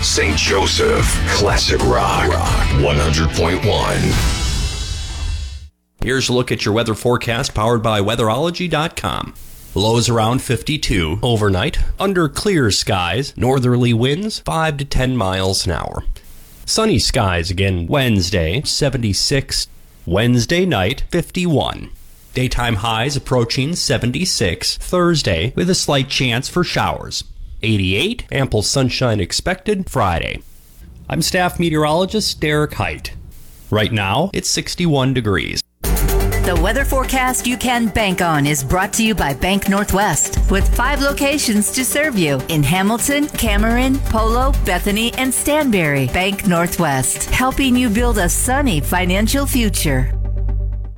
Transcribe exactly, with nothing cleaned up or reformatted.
Saint Joseph, classic rock, one hundred point one. Here's a look at your weather forecast powered by weatherology dot com. Lows around fifty-two overnight, under clear skies, northerly winds five to ten miles an hour. Sunny skies again Wednesday, seventy-six. Wednesday night, fifty-one. Daytime highs approaching seventy-six. Thursday, with a slight chance for showers. eighty-eight, ample sunshine expected Friday. I'm staff meteorologist Derek Height. Right now, it's sixty-one degrees. The weather forecast you can bank on is brought to you by Bank Northwest, with five locations to serve you in Hamilton, Cameron, Polo, Bethany, and Stanberry. Bank Northwest, helping you build a sunny financial future.